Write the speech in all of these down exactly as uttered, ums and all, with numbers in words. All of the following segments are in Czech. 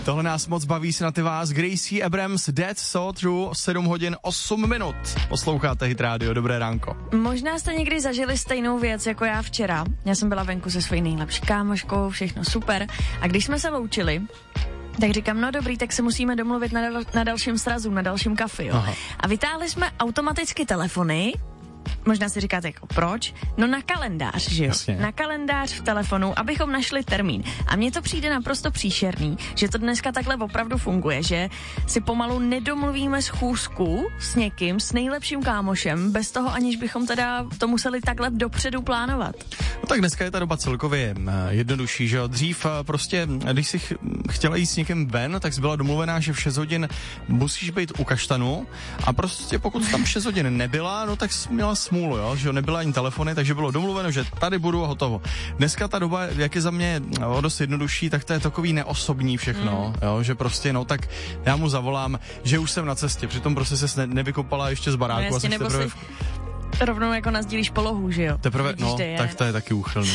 Tohle nás moc baví, si na ty vás. Gracie Abrams, Dead So True, sedm hodin osm minut. Posloucháte Hit Radio, dobré ránko. Možná jste někdy zažili stejnou věc jako já včera. Já jsem byla venku se svojí nejlepší kámoškou, všechno super. A když jsme se loučili, tak říkám, no dobrý, tak se musíme domluvit na, dal- na dalším srazu, na dalším kafi, jo. Aha. A vytáhli jsme automaticky telefony. Možná si říkáte jako proč? No na kalendář, že jo? Jasně. Na kalendář v telefonu, abychom našli termín. A mně to přijde naprosto příšerný, že to dneska takhle opravdu funguje, že si pomalu nedomluvíme schůzku s někým, s nejlepším kámošem, bez toho, aniž bychom teda to museli takhle dopředu plánovat. No tak dneska je ta doba celkově jednodušší, že jo? Dřív prostě, když jsi ch- chtěla jít s někým ven, tak jsi byla domluvená, že v šest hodin musíš být u kaštanu a prostě pokud tam šest hodin nebyla, no tak jsi měla smůlu, jo? Že jo? Nebyla ani telefony, takže bylo domluveno, že tady budu a hotovo. Dneska ta doba, jak je za mě o dost jednodušší, tak to je takový neosobní všechno, mm. jo? Že prostě, no tak já mu zavolám, že už jsem na cestě, přitom prostě ses ne- nevykopala ještě z baráku. No jasně, a nebo teprve... si rovnou jako nazdílíš polohu, že jo? Teprve, Vidíš, no, je. tak to je taky úchylný.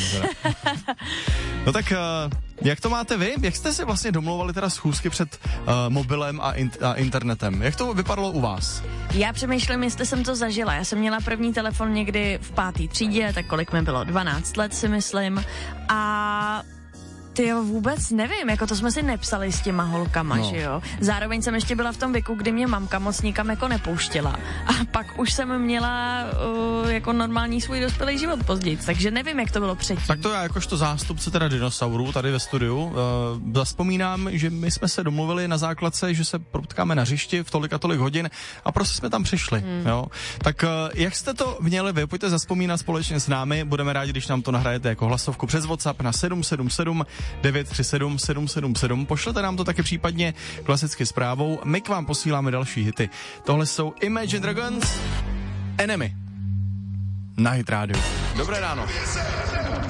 No tak, uh, jak to máte vy? Jak jste si vlastně domlouvali teda schůzky před uh, mobilem a, in- a internetem? Jak to vypadalo u vás? Já přemýšlím, jestli jsem to zažila. Já jsem měla první telefon někdy v pátý třídě, tak kolik mi bylo? dvanáct let si myslím. A ty jo, vůbec nevím, jako to jsme si nepsali s těma holkama, no. Že jo. Zároveň jsem ještě byla v tom věku, kdy mě mamka moc nikam jako nepouštěla. A pak už jsem měla uh, jako normální svůj dospělý život později, takže nevím, jak to bylo předtím. Tak to já jakožto zástupce teda dinosaurů tady ve studiu uh, zazpomínám, že my jsme se domluvili na základce, že se potkáme na hřišti v tolik a tolik hodin a prostě jsme tam přišli, hmm. jo. Tak uh, jak jste to měli vy? Pojďte zazpomínat společně s námi, budeme rádi, když nám to nahrajete jako hlasovku přes WhatsApp na sedm sedm sedm devět tři sedm sedm sedm sedm. Pošlete nám to taky případně klasicky zprávou. My k vám posíláme další hity. Tohle jsou Imagine Dragons, Enemy na Hit Radio. Dobré ráno.